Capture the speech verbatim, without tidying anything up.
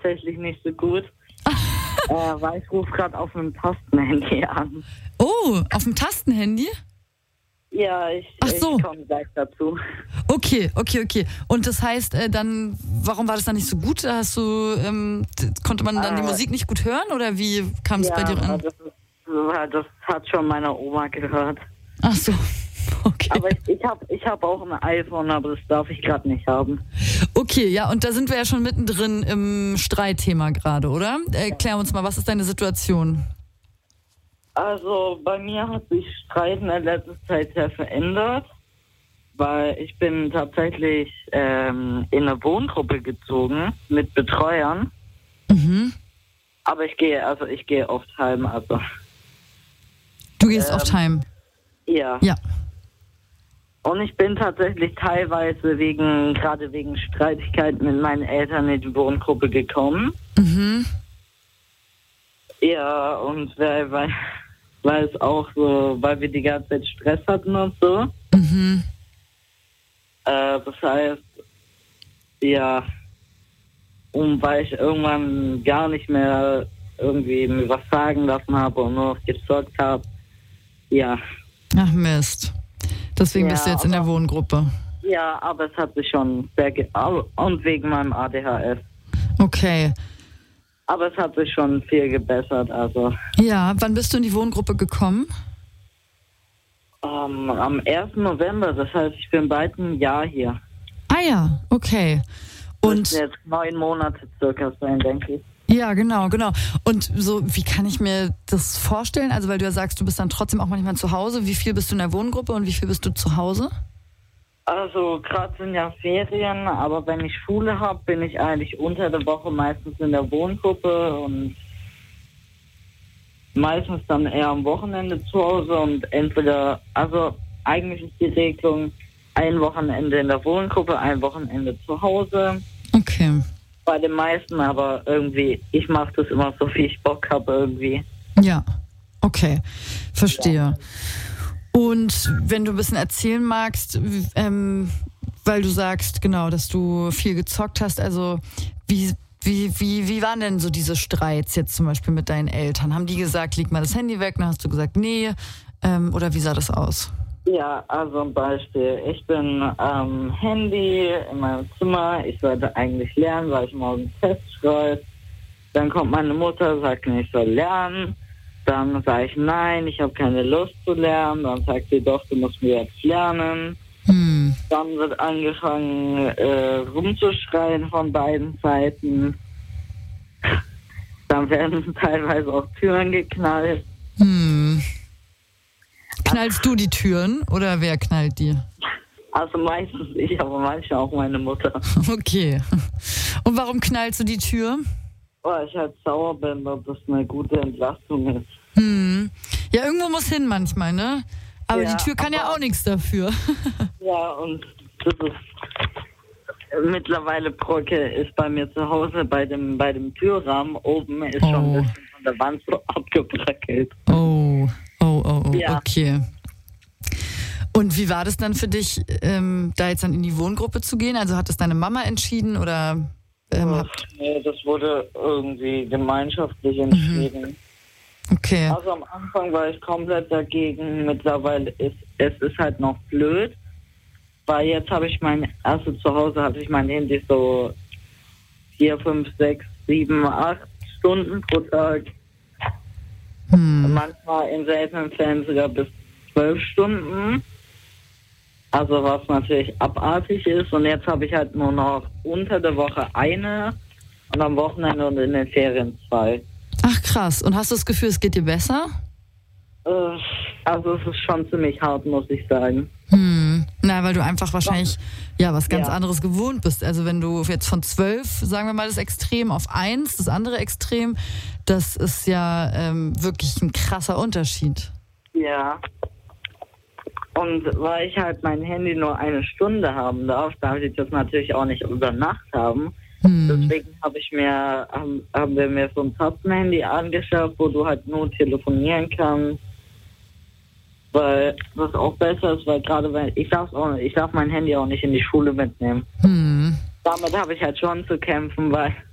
tatsächlich nicht so gut, äh, weil ich rufe gerade auf einem Tastenhandy an. Oh, auf dem Tastenhandy? Ja, ich, Ach so. ich komme gleich dazu. Okay, okay, okay. Und das heißt, äh, dann, warum war das dann nicht so gut? Hast du, ähm, konnte man dann äh, die Musik nicht gut hören oder wie kam es ja, bei dir an? Das, ist, das hat schon meine Oma gehört. Ach so, okay. Aber ich, ich habe ich hab auch ein iPhone, aber das darf ich gerade nicht haben. Okay, ja, und da sind wir ja schon mittendrin im Streitthema gerade, oder? Erklär uns mal, was ist deine Situation? Also bei mir hat sich Streit in der letzten Zeit sehr verändert, weil ich bin tatsächlich ähm, in eine Wohngruppe gezogen mit Betreuern. Mhm. Aber ich gehe, also ich gehe oft heim, also. Du gehst ähm, oft heim? Ja. Ja. Und ich bin tatsächlich teilweise wegen, gerade wegen Streitigkeiten mit meinen Eltern in die Wohngruppe gekommen. Mhm. Ja, und weil, weil, weil es auch so, weil wir die ganze Zeit Stress hatten und so. Mhm. Äh, das heißt, ja, und weil ich irgendwann gar nicht mehr irgendwie mir was sagen lassen habe und nur noch gezockt habe, ja. Ach Mist. Deswegen Ja, bist du jetzt in der Wohngruppe. Ja, aber es hat sich schon sehr ge- und wegen meinem A D H S. Okay. Aber es hat sich schon viel gebessert, also. Ja, wann bist du in die Wohngruppe gekommen? Ähm, am ersten November, das heißt, ich bin bald ein Jahr hier. Ah ja, okay. Und das jetzt neun Monate circa sein, denke ich. Ja, genau, genau. Und so, wie kann ich mir das vorstellen? Also, weil du ja sagst, du bist dann trotzdem auch manchmal zu Hause. Wie viel bist du in der Wohngruppe und wie viel bist du zu Hause? Also, gerade sind ja Ferien, aber wenn ich Schule habe, bin ich eigentlich unter der Woche meistens in der Wohngruppe und meistens dann eher am Wochenende zu Hause und entweder, also eigentlich ist die Regelung ein Wochenende in der Wohngruppe, ein Wochenende zu Hause. Okay. Bei den meisten, aber irgendwie, ich mache das immer so, wie ich Bock habe irgendwie. Ja, okay, verstehe. Ja. Und wenn du ein bisschen erzählen magst, ähm, weil du sagst, genau, dass du viel gezockt hast, also wie, wie, wie, wie waren denn so diese Streits jetzt zum Beispiel mit deinen Eltern? Haben die gesagt, leg mal das Handy weg? Dann hast du gesagt, nee. Ähm, oder wie sah das aus? Ja, also ein Beispiel. Ich bin am ähm, Handy in meinem Zimmer. Ich sollte eigentlich lernen, weil ich morgen Test schreibe. Dann kommt meine Mutter, sagt mir, ich soll lernen. Dann sage ich, nein, ich habe keine Lust zu lernen. Dann sagt sie, doch, du musst mir jetzt lernen. Hm. Dann wird angefangen äh, rumzuschreien von beiden Seiten. Dann werden teilweise auch Türen geknallt. Hm. Knallst du die Türen oder wer knallt die? Also meistens ich, aber manchmal auch meine Mutter. Okay. Und warum knallst du die Tür? Weil ich halt sauer bin, ob das eine gute Entlastung ist. Hm. Ja, irgendwo muss hin manchmal, ne? Aber ja, die Tür kann ja auch nichts dafür. Ja, und das ist mittlerweile Brocke ist bei mir zu Hause bei dem bei dem Türrahmen oben ist oh. schon ein bisschen von der Wand so abgebrackelt. Oh, oh, oh, oh, ja. Okay. Und wie war das dann für dich, ähm, da jetzt dann in die Wohngruppe zu gehen? Also hat das deine Mama entschieden oder? Ähm, habt... Nee, das wurde irgendwie gemeinschaftlich entschieden. Mhm. Okay. Also am Anfang war ich komplett dagegen. Mittlerweile ist es ist halt noch blöd, weil jetzt habe ich mein, also zu Hause hatte ich mein Handy so vier, fünf, sechs, sieben, acht Stunden pro Tag. Hm. Manchmal in seltenen Fällen sogar bis zwölf Stunden. Also was natürlich abartig ist. Und jetzt habe ich halt nur noch unter der Woche eine und am Wochenende und in den Ferien zwei. Ach krass. Und hast du das Gefühl, es geht dir besser? Äh, also es ist schon ziemlich hart, muss ich sagen. Hm. Na, weil du einfach wahrscheinlich ja was ganz ja. anderes gewohnt bist. Also wenn du jetzt von zwölf, sagen wir mal, das Extrem auf eins, das andere Extrem, das ist ja ähm, wirklich ein krasser Unterschied. Ja. Und weil ich halt mein Handy nur eine Stunde haben darf, darf ich das natürlich auch nicht über Nacht haben. Hm. Deswegen habe ich mir, haben, haben wir mir so ein Tastenhandy angeschafft, wo du halt nur telefonieren kannst. Weil das auch besser ist, weil gerade wenn ich darf auch ich darf mein Handy auch nicht in die Schule mitnehmen. Hm. Damit habe ich halt schon zu kämpfen, weil